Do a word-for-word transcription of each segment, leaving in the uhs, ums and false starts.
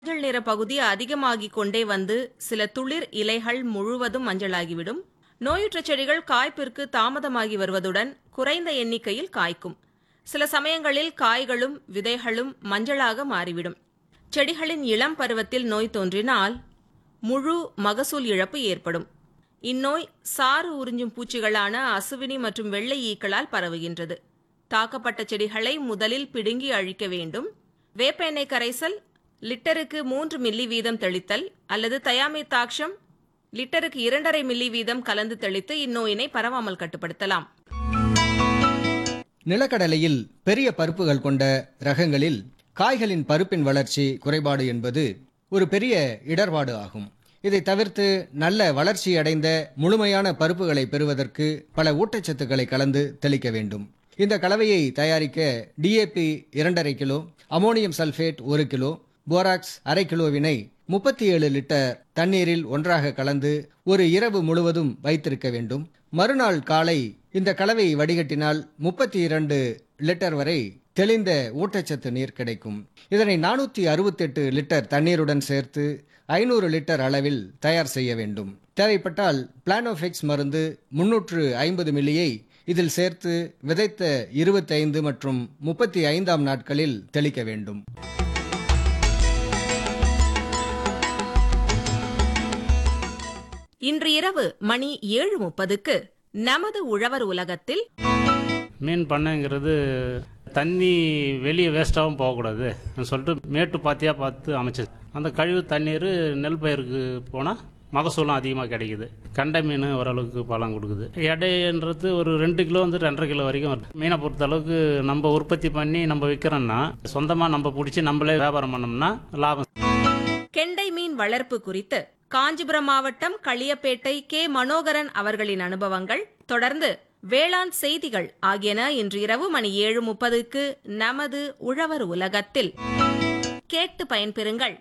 மஞ்சள் நிற பகுதி அதிகமாகிக் கொண்டே வந்து சில துளிர் இலைகள் முழுவதும் மஞ்சளாகிவிடும். நோயுற்ற செடிகள் காய்ப்பிற்கு தாமதமாகி வருவதுடன் குறைந்த எண்ணிக்கையில் காய்க்கும். சில சமயங்களில் காய்களும் விதைகளும் மஞ்சளாக மாறிவிடும். செடிகளின் இளம் பருவத்தில் நோய் தோன்றினால் முழு மகசூல் இழப்பு ஏற்படும். இந்நோய் சாறு உறிஞ்சும் பூச்சிகளான அசுவினி மற்றும் வெள்ளை ஈக்களால் பரவுகின்றது. தாக்கப்பட்ட செடிகளை முதலில் பிடுங்கி அழிக்க வேண்டும். வேப்ப எண்ணெய் கரைசல் லிட்டருக்கு மூன்று மில்லி வீதம் தெளித்தல் அல்லது தயாமித்தாக்ஷம் லிட்டருக்கு இரண்டரை மில்லி வீதம் கலந்து தெளித்து இந்நோயினை பரவாமல் கட்டுப்படுத்தலாம். நிலக்கடலையில் பெரிய பருப்புகள் கொண்ட ரகங்களில் காய்களின் பருப்பின் வளர்ச்சி குறைபாடு என்பது ஒரு பெரிய இடர்பாடு ஆகும். இதை தவிர்த்து நல்ல வளர்ச்சியடைந்த முழுமையான பருப்புகளை பெறுவதற்கு பல ஊட்டச்சத்துக்களை கலந்து தெளிக்க வேண்டும். இந்த கலவையை தயாரிக்க டிஏபி இரண்டரை கிலோ, அமோனியம் சல்பேட் ஒரு கிலோ, போராக்ஸ் அரை கிலோவினை முப்பத்தி ஏழு லிட்டர் தண்ணீரில் ஒன்றாக கலந்து ஒரு இரவு முழுவதும் வைத்திருக்க வேண்டும். மறுநாள் காலை இந்த கலவையை வடிகட்டினால் முப்பத்தி இரண்டு லிட்டர் வரை தெளிந்த ஊட்டச்சத்து நீர் கிடைக்கும். இதனை நானூற்றி அறுபத்தி எட்டு லிட்டர் தண்ணீருடன் சேர்த்து ஐநூறு லிட்டர் அளவில் தயார் செய்ய வேண்டும். தேவைப்பட்டால் பிளானோஃபிக்ஸ் மருந்து முன்னூற்று ஐம்பது மில்லியை இதில் சேர்த்து விதைத்த இருபத்தி ஐந்து மற்றும் முப்பத்தி ஐந்தாம் நாட்களில் தெளிக்க வேண்டும். இன்று இரவு மணி ஏழு முப்பதுக்கு நமது உழவர் உலகத்தில் மீன் பண்ணைங்கிறது தண்ணி வெளியே வேஸ்ட்டாகவும் போகக்கூடாது சொல்லிட்டு மேட்டு பாத்தியாக பார்த்து அமைச்சது. அந்த கழிவு தண்ணீர் நெல் பயிருக்கு போனால் மகசூலும் அதிகமாக கிடைக்குது. கண்டை மீன் ஓரளவுக்கு பலம் கொடுக்குது. எடைன்றது ஒரு ரெண்டு கிலோ வந்து ரெண்டரை கிலோ வரைக்கும் வருது. மீனை பொறுத்த அளவுக்கு நம்ம உற்பத்தி பண்ணி நம்ம விற்கிறோம்னா சொந்தமாக நம்ம பிடிச்சி நம்மளே வியாபாரம் பண்ணோம்னா லாபம். கெண்டை மீன் வளர்ப்பு குறித்து காஞ்சிபுரம் மாவட்டம் களியப்பேட்டை கே மனோகரன் அவர்களின் அனுபவங்கள், தொடர்ந்து வேளாண் செய்திகள் ஆகியன இன்று இரவு மணி ஏழு முப்பதுக்கு நமது உழவர் உலகத்தில் கேட்டு பயன்பெறுங்கள்.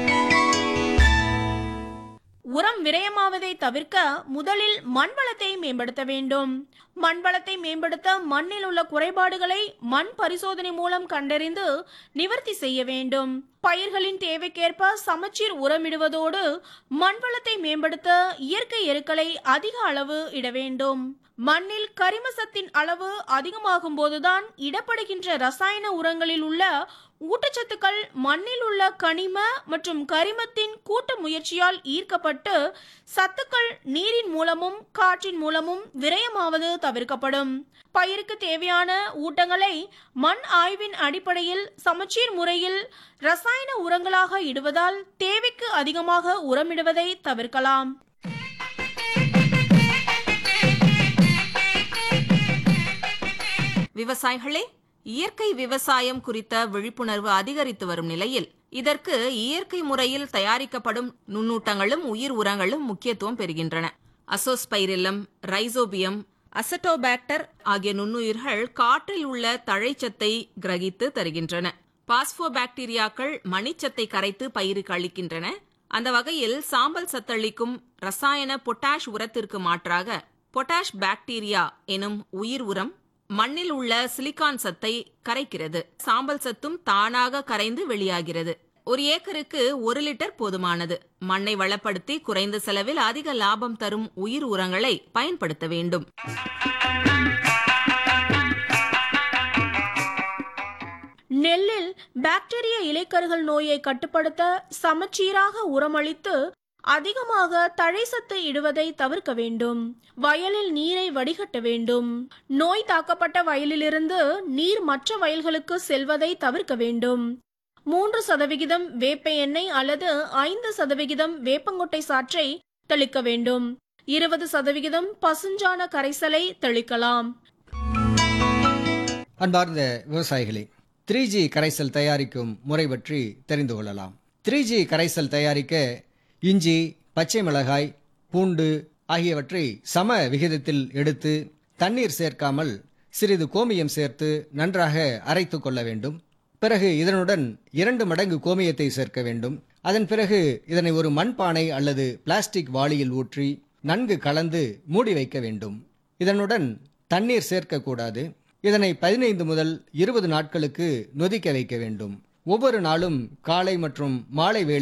உரம் விரயமாவதை தவிர்க்க முதலில் மண்வளத்தை மேம்படுத்த வேண்டும். மண்வளத்தை மேம்படுத்த மண்ணில் உள்ள குறைபாடுகளை மண் பரிசோதனை மூலம் கண்டறிந்து நிவர்த்தி செய்ய வேண்டும். பயிர்களின் தேவைக்கேற்ப சமச்சீர் உரமிடுவதோடு மண்வளத்தை மேம்படுத்த இயற்கை எருக்களை அதிக அளவு இட வேண்டும். மண்ணில் கரிமசத்தின் அளவு அதிகமாகும் போதுதான் இடப்படுகின்ற ரசாயன உரங்களில் உள்ள ஊட்டச்சத்துக்கள் மண்ணில் உள்ள கனிம மற்றும் கரிமத்தின் கூட்டு முயற்சியால் ஈர்க்கப்பட்டு சத்துக்கள் நீரின் மூலமும் காற்றின் மூலமும் விரயமாவது தவிர்க்கப்படும். பயிருக்கு தேவையான ஊட்டங்களை மண் ஆய்வின் அடிப்படையில் சமச்சீர் முறையில் ரசாயன உரங்களாக இடுவதால் தேவைக்கு அதிகமாக உரமிடுவதை தவிர்க்கலாம். விவசாயிகளே, இயற்கை விவசாயம் குறித்த விழிப்புணர்வு அதிகரித்து வரும் நிலையில் இதற்கு இயற்கை முறையில் தயாரிக்கப்படும் நுண்ணூட்டங்களும் உயிர் உரங்களும் முக்கியத்துவம் பெறுகின்றன. அசோஸ்பைரில்லம், ரைசோபியம், அசட்டோபாக்டர் ஆகிய நுண்ணுயிர்கள் காற்றில் உள்ள தழைச்சத்தை கிரகித்து தருகின்றன. பாஸ்போபாக்டீரியாக்கள் மணிச்சத்தை கரைத்து பயிருக்கு அளிக்கின்றன. அந்த வகையில் சாம்பல் சத்தளிக்கும் ரசாயன பொட்டாஷ் உரத்திற்கு மாற்றாக பொட்டாஷ் பாக்டீரியா எனும் உயிர் உரம் மண்ணில் உள்ள சிலிக்கான் சத்தை கரைக்கிறது. சாம்பல் சத்தும் தானாக கரைந்து வெளியாகிறது. ஒரு ஏக்கருக்கு ஒரு லிட்டர் போதுமானது. மண்ணை வளப்படுத்தி குறைந்த செலவில் அதிக லாபம் தரும் உயிர் உரங்களை பயன்படுத்த வேண்டும். நெல்லில் பாக்டீரிய இலைக்கருகள் நோயை கட்டுப்படுத்த சமச்சீராக உரமளித்து அதிகமாக தழைசத்து இடுவதை தவிர்க்க வேண்டும். வயலில் நீரை வடிகட்ட வேண்டும். நோய் தாக்கப்பட்ட வயலிலிருந்து நீர் மற்ற வயல்களுக்கு செல்வதை தவிர்க்க வேண்டும். மூன்று சதவிகிதம் வேப்ப எண்ணெய் அல்லது ஐந்து சதவிகிதம் வேப்பங்கொட்டை சாற்றை தெளிக்க வேண்டும். இருபது சதவிகிதம் பசுஞ்சாண கரைசலை தெளிக்கலாம். அன்பார்ந்த விவசாயிகளே, த்ரீ ஜி கரைசல் தயாரிக்கும் முறை பற்றி தெரிந்து கொள்ளலாம். த்ரீ ஜி கரைசல் தயாரிக்க இஞ்சி, பச்சை மிளகாய், பூண்டு ஆகியவற்றை சம விகிதத்தில் எடுத்து தண்ணீர் சேர்க்காமல் சிறிது கோமியம் சேர்த்து நன்றாக அரைத்து கொள்ள வேண்டும். பிறகு இதனுடன் இரண்டு மடங்கு கோமியத்தை சேர்க்க வேண்டும். அதன் பிறகு இதனை ஒரு மண்பானை அல்லது பிளாஸ்டிக் வாளியில் ஊற்றி நன்கு கலந்து மூடி வைக்க வேண்டும். இதனுடன் தண்ணீர் சேர்க்கக்கூடாது. இதனை பதினைந்து முதல் இருபது நாட்களுக்கு நொதிக்க வைக்க வேண்டும். ஒவ்வொரு நாளும் காலை மற்றும் மாலை வேளை